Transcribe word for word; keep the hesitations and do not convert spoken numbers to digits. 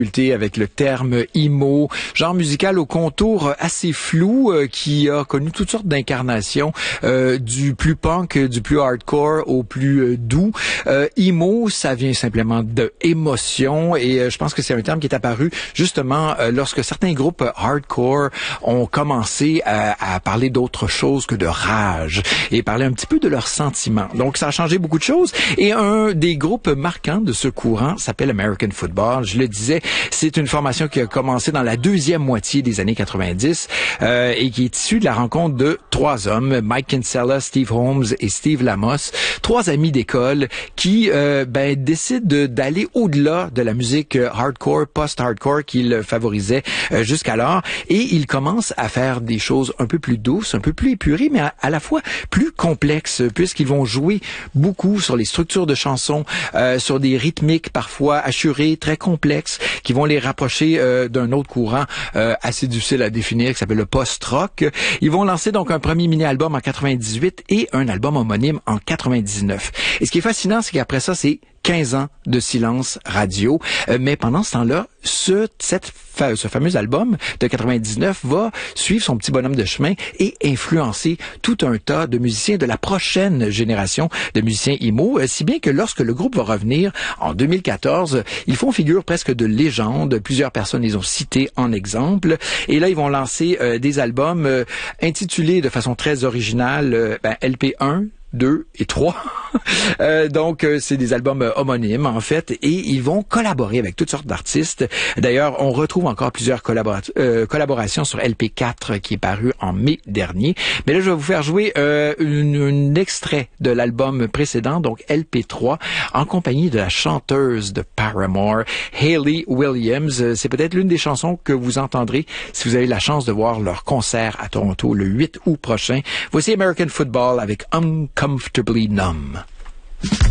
avec le terme emo, genre musical au contour assez flou euh, qui a connu toutes sortes d'incarnations, euh, du plus punk, du plus hardcore au plus euh, doux. Euh, emo, ça vient simplement de émotion et euh, je pense que c'est un terme qui est apparu justement euh, lorsque certains groupes hardcore ont commencé à, à parler d'autre chose que de rage et parler un petit peu de leurs sentiments. Donc ça a changé beaucoup de choses et un des groupes marquants de ce courant s'appelle American Football. Je le disais, c'est une formation qui a commencé dans la deuxième moitié des années quatre-vingt-dix euh, et qui est issue de la rencontre de trois hommes, Mike Kinsella, Steve Holmes et Steve Lamos, trois amis d'école qui euh, ben, décident de, d'aller au-delà de la musique hardcore, post-hardcore qu'ils favorisaient euh, jusqu'alors et ils commencent à faire des choses un peu plus douces, un peu plus épurées, mais à, à la fois plus complexes puisqu'ils vont jouer beaucoup sur les structures de chansons, euh, sur des rythmiques parfois assurées, très complexes, qui vont les rapprocher euh, d'un autre courant euh, assez difficile à définir, qui s'appelle le post-rock. Ils vont lancer donc un premier mini-album en quatre-vingt-dix-huit et un album homonyme en quatre-vingt-dix-neuf. Et ce qui est fascinant, c'est qu'après ça, c'est quinze ans de silence radio. Euh, mais pendant ce temps-là, ce, cette, fa- ce fameux album de quatre-vingt-dix-neuf va suivre son petit bonhomme de chemin et influencer tout un tas de musiciens de la prochaine génération de musiciens emo, euh, si bien que lorsque le groupe va revenir en deux mille quatorze, ils font figure presque de légende. Plusieurs personnes les ont cités en exemple. Et là, ils vont lancer euh, des albums euh, intitulés de façon très originale euh, ben, L P un, deux et trois. euh, donc, euh, c'est des albums euh, homonymes, en fait, et ils vont collaborer avec toutes sortes d'artistes. D'ailleurs, on retrouve encore plusieurs collabora- euh, collaborations sur L P quatre qui est paru en mai dernier. Mais là, je vais vous faire jouer euh, un extrait de l'album précédent, donc L P trois, en compagnie de la chanteuse de Paramore, Hayley Williams. C'est peut-être l'une des chansons que vous entendrez si vous avez la chance de voir leur concert à Toronto le huit août prochain. Voici American Football avec Uncomfortably Numb.